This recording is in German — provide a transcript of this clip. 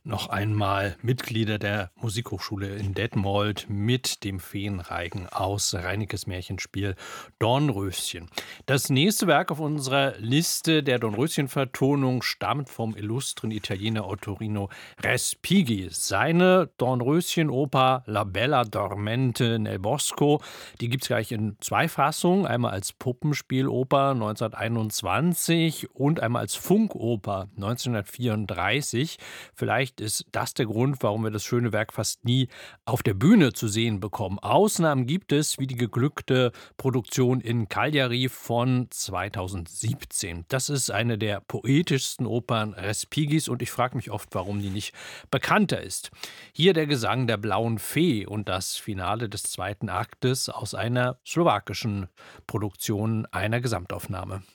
Noch einmal Mitglieder der Musikhochschule in Detmold mit dem Feenreigen aus Reinekes Märchenspiel Dornröschen. Das nächste Werk auf unserer Liste der Dornröschen-Vertonung stammt vom illustren Italiener Ottorino Respighi. Seine Dornröschen-Oper La Bella Dormente nel Bosco, die gibt es gleich in zwei Fassungen, einmal als Puppenspieloper 1921 und einmal als Funkoper 1934. Vielleicht ist das der Grund, warum wir das schöne Werk fast nie auf der Bühne zu sehen bekommen. Ausnahmen gibt es, wie die geglückte Produktion in Cagliari von 2017. Das ist eine der poetischsten Opern Respighis und ich frage mich oft, warum die nicht bekannter ist. Hier der Gesang der Blauen Fee und das Finale des zweiten Aktes aus einer slowakischen Produktion einer Gesamtaufnahme.